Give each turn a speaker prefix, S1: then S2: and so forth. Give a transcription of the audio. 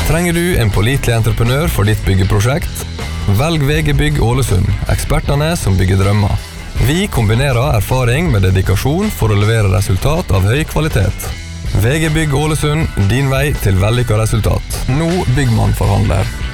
S1: Trenger du en pålitelig entreprenør for ditt byggeprosjekt? Velg VG Bygg Ålesund, ekspertene som bygger drømmer. Vi kombinerer erfaring med dedikasjon for å levere resultat av høy kvalitet. VG Bygg Ålesund, din vei til vellykket resultat. Nå Byggmann forhandler.